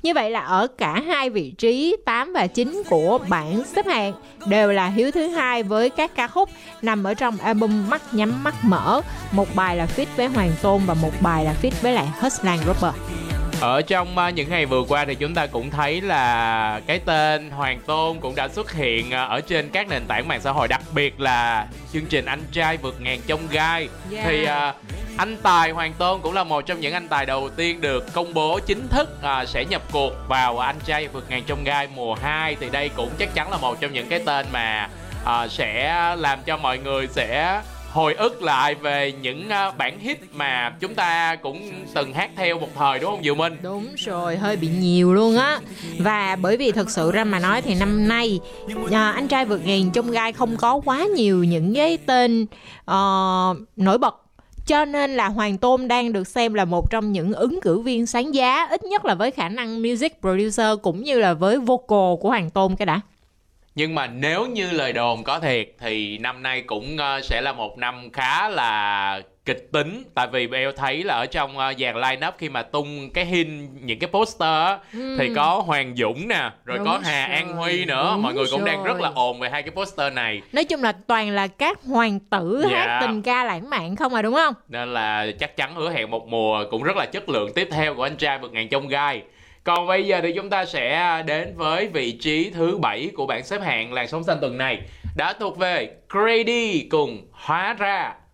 Như vậy là ở cả hai vị trí 8 và 9 của bảng xếp hạng đều là Hiếu thứ hai với các ca khúc nằm ở trong album Mắt Nhắm Mắt Mở. Một bài là feat với Hoàng Tôn và một bài là feat với lại Hustler Rapper. Ở trong những ngày vừa qua thì chúng ta cũng thấy là cái tên Hoàng Tôn cũng đã xuất hiện ở trên các nền tảng mạng xã hội, đặc biệt là chương trình Anh Trai Vượt Ngàn Chông Gai. Thì anh Tài Hoàng Tôn cũng là một trong những anh tài đầu tiên được công bố chính thức sẽ nhập cuộc vào Anh Trai Vượt Ngàn Chông Gai mùa 2. Thì đây cũng chắc chắn là một trong những cái tên mà sẽ làm cho mọi người sẽ hồi ức lại về những bản hit mà chúng ta cũng từng hát theo một thời, đúng không Diệu Minh? Đúng rồi, hơi bị nhiều luôn á. Và bởi vì thực sự ra mà nói thì năm nay Anh Trai Vượt Ngàn Chông Gai không có quá nhiều những cái tên nổi bật, cho nên là Hoàng Tôn đang được xem là một trong những ứng cử viên sáng giá, ít nhất là với khả năng music producer cũng như là với vocal của Hoàng Tôn cái đã. Nhưng mà nếu như lời đồn có thiệt thì năm nay cũng sẽ là một năm khá là kịch tính. Tại vì Bell thấy là ở trong dàn line-up khi mà tung cái hint, những cái poster á, thì có Hoàng Dũng nè, rồi Đúng có Hà rồi, An Huy nữa. đúng Mọi người cũng đang rồi. rất là ồn về hai cái poster này. Nói chung là toàn là các hoàng tử hát tình ca lãng mạn không à, đúng không? Nên là chắc chắn hứa hẹn một mùa cũng rất là chất lượng tiếp theo của Anh Trai Vượt Ngàn Chông Gai. Còn bây giờ thì chúng ta sẽ đến với vị trí thứ 7 của bảng xếp hạng làn sóng xanh tuần này, đã thuộc về Grady cùng Hóa Ra.